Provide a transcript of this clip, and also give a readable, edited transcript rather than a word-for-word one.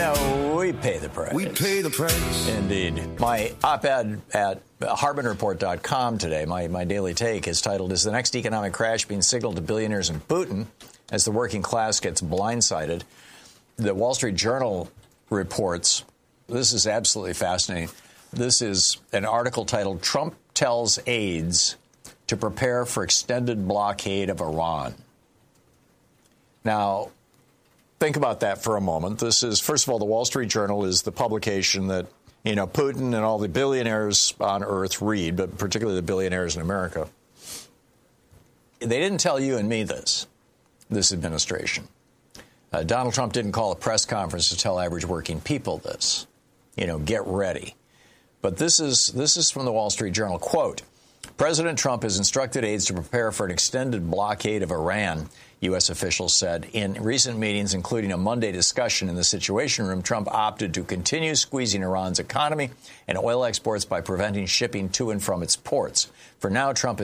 Yeah, we pay the price. We pay the price. Indeed. My op-ed at HarbinReport.com today, my daily take, is titled, "Is the next economic crash being signaled to billionaires and Putin as the working class gets blindsided?" The Wall Street Journal reports, this is absolutely fascinating. This is an article titled, "Trump Tells Aides to Prepare for Extended Blockade of Iran." Now, think about that for a moment. This is, first of all, the Wall Street Journal is the publication that, Putin and all the billionaires on Earth read, but particularly the billionaires in America. They didn't tell you and me this administration. Donald Trump didn't call a press conference to tell average working people this. Get ready. But this is from the Wall Street Journal. Quote, "President Trump has instructed aides to prepare for an extended blockade of Iran," U.S. officials said. In recent meetings, including a Monday discussion in the Situation Room, Trump opted to continue squeezing Iran's economy and oil exports by preventing shipping to and from its ports. For now, Trump